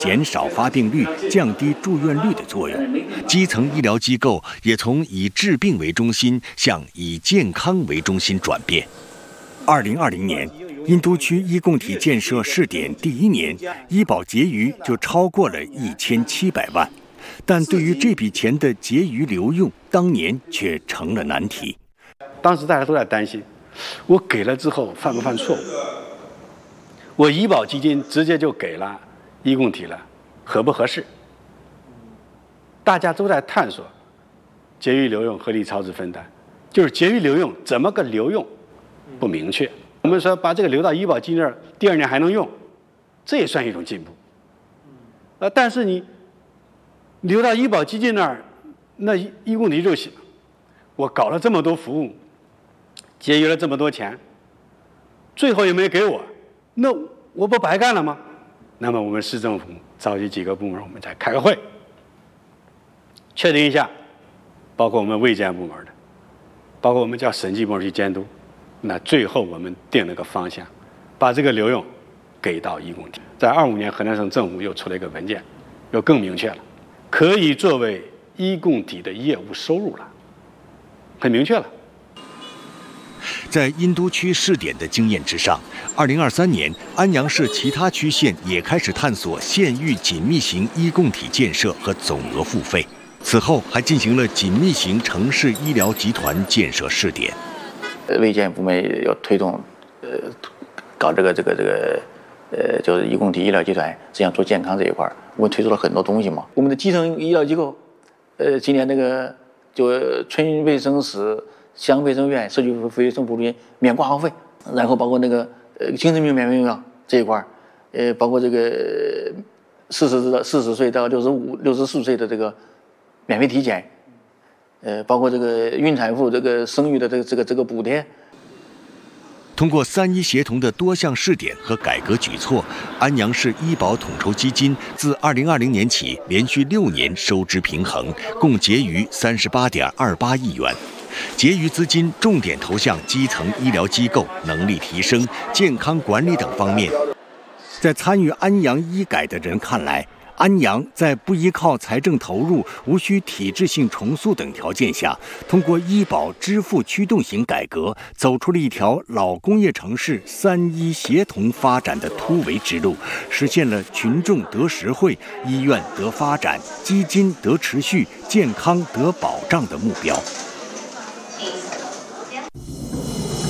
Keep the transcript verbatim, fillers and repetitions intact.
减少发病率、降低住院率的作用。基层医疗机构也从以治病为中心向以健康为中心转变。二零二零年，殷都区医共体建设试点第一年，医保结余就超过了一千七百万，但对于这笔钱的结余留用，当年却成了难题。 当时大家都在担心，我给了之后犯不犯错误？我医保基金直接就给了医共体了，合不合适？大家都在探索结余留用、合理超支分担，就是结余留用怎么个留用不明确。我们说把这个留到医保基金那儿，第二年还能用，这也算一种进步。呃，但是你留到医保基金那儿，那医共体就行。我搞了这么多服务，节约了这么多钱，最后也没给我，那我不白干了吗？那么我们市政府召集几个部门，我们再开个会，确定一下，包括我们卫健部门的，包括我们叫审计部门去监督。那最后我们定了个方向，把这个留用给到医共体。在二五年，河南省政府又出了一个文件，又更明确了，可以作为医共体的业务收入了，很明确了。 在殷都区试点的经验之上，二零二三年，安阳市其他区县也开始探索县域紧密型医共体建设和总额付费。此后，还进行了紧密型城市医疗集团建设试点。 卫健部门要推动，呃，搞这个这个这个，呃，就是医共体医疗集团，实际上做健康这一块，我们推出了很多东西嘛。我们的基层医疗机构，呃，今年那个就村卫生室、乡卫生院、社区卫生服务员免挂号费，然后包括那个呃精神病免费用药这一块，呃，包括这个四十到四十岁到六十五、六十四岁的这个免费体检。呃，包括这个孕产妇这个生育的这个这个这个补贴。 通过三医协同的多项试点和改革举措，安阳市医保统筹基金自二零二零年起连续六年收支平衡，共结余三十八点二八亿元。结余资金重点投向基层医疗机构能力提升、健康管理等方面。在参与安阳医改的人看来，安阳在不依靠财政投入、无需体制性重塑等条件下，通过医保支付驱动型改革，走出了一条老工业城市三医协同发展的突围之路，实现了群众得实惠、医院得发展、基金得持续、健康得保障的目标。